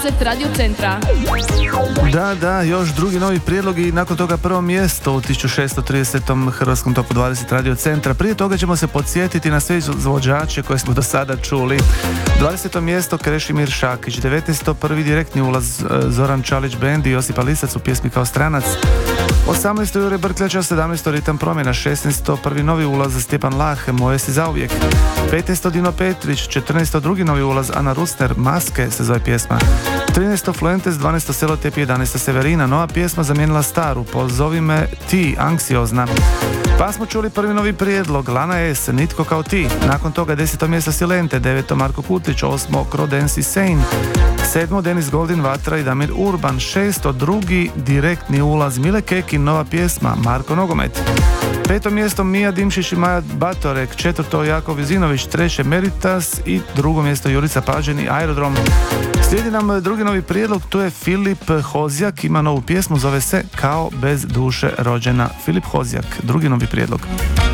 Radio Centra. Da, još drugi novi prijedlog i nakon toga prvo mjesto u 1630. Hrvatskom topu 20 Radio Centra. Prije toga ćemo se podsjetiti na sve izvođače koje smo do sada čuli. 20. mjesto Krešimir Šakić, 19. prvi direktni ulaz Zoran Čalić Band i Josipa Lisac u pjesmi Kao stranac. 18. Jure Brkljača, 17. Ritam promjena, 16. prvi novi ulaz Stjepan Lah, Moje si zauvijek. 15. Dino Petrić, 14. drugi novi ulaz Ana Rusner, Maske se zove pjesma. 13. Fluentes, 12. Selotep, 11. Severina, nova pjesma zamijenila staru, Pozovi me ti, Anksiozna. Pa smo čuli prvi novi prijedlog, Lana S, Nitko kao ti. Nakon toga 10. mjesto Silente, 9. Marko Kutlić, 8. Crodensi Sane, 7. Denis Goldin, Vatra i Damir Urban, 6. drugi direktni ulaz Mile Kekin, nova pjesma Marko Nogomet. 5. mjesto Mija Dimšić i Maja Batorek, 4. Jakov Vizinović, 3. Meritas i 2. mjesto Jurica Pađen i Aerodrom. Slijedi nam drugi novi prijedlog, tu je Filip Hozjak, ima novu pjesmu, zove se Kao bez duše rođena. Filip Hozjak, drugi novi prijedlog.